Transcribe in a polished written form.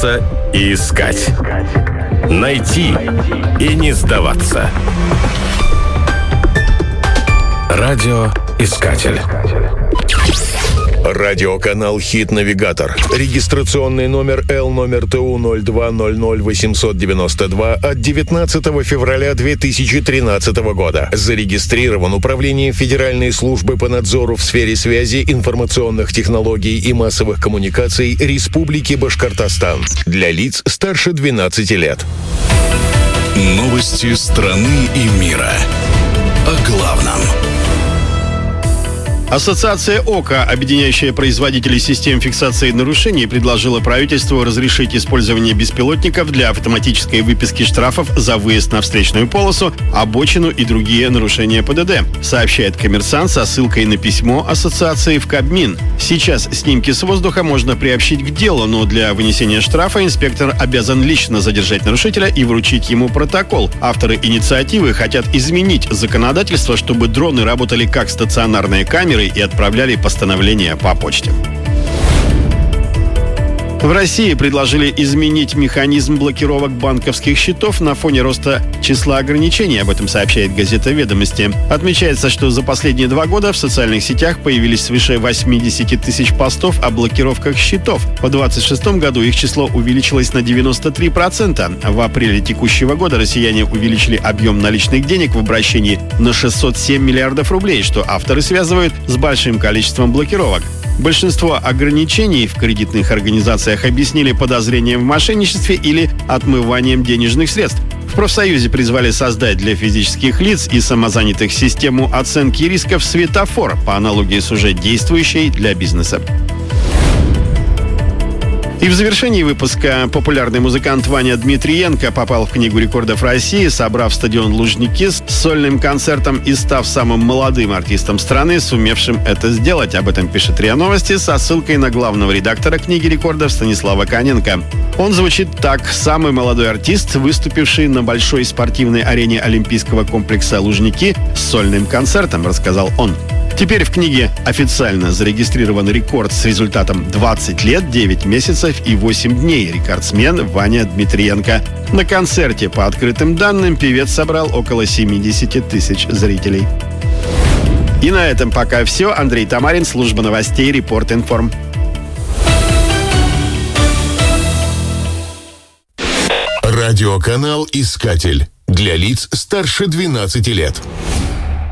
Бояться и искать. Найти и не сдаваться. Радиоискатель. Радиоканал «Хит-навигатор». Регистрационный номер L-номер ТУ-02-00-892 от 19 февраля 2013 года. Зарегистрирован Управлением Федеральной службы по надзору в сфере связи, информационных технологий и массовых коммуникаций Республики Башкортостан. Для лиц старше 12 лет. Новости страны и мира. О главном. Ассоциация ОКО, объединяющая производителей систем фиксации нарушений, предложила правительству разрешить использование беспилотников для автоматической выписки штрафов за выезд на встречную полосу, обочину и другие нарушения ПДД, сообщает «Коммерсант» со ссылкой на письмо ассоциации в Кабмин. Сейчас снимки с воздуха можно приобщить к делу, но для вынесения штрафа инспектор обязан лично задержать нарушителя и вручить ему протокол. Авторы инициативы хотят изменить законодательство, чтобы дроны работали как стационарные камеры и отправляли постановления по почте. В России предложили изменить механизм блокировок банковских счетов на фоне роста числа ограничений. Об этом сообщает газета «Ведомости». Отмечается, что за последние 2 года в социальных сетях появились свыше 80 тысяч постов о блокировках счетов. В 2026 году их число увеличилось на 93%. В апреле текущего года россияне увеличили объем наличных денег в обращении на 607 миллиардов рублей, что авторы связывают с большим количеством блокировок. Большинство ограничений в кредитных организациях объяснили подозрением в мошенничестве или отмыванием денежных средств. В профсоюзе призвали создать для физических лиц и самозанятых систему оценки рисков «Светофор» по аналогии с уже действующей для бизнеса. И в завершении выпуска популярный музыкант Ваня Дмитриенко попал в Книгу рекордов России, собрав стадион Лужники с сольным концертом и став самым молодым артистом страны, сумевшим это сделать. Об этом пишет РИА Новости со ссылкой на главного редактора Книги рекордов Станислава Каненко. Он звучит так: самый молодой артист, выступивший на большой спортивной арене Олимпийского комплекса Лужники с сольным концертом, рассказал он. Теперь в книге официально зарегистрирован рекорд с результатом 20 лет, 9 месяцев и 8 дней. Рекордсмен Ваня Дмитриенко. На концерте, по открытым данным, певец собрал около 70 тысяч зрителей. И на этом пока все. Андрей Тамарин, служба новостей, Репорт-Информ. Радиоканал «Искатель». Для лиц старше 12 лет.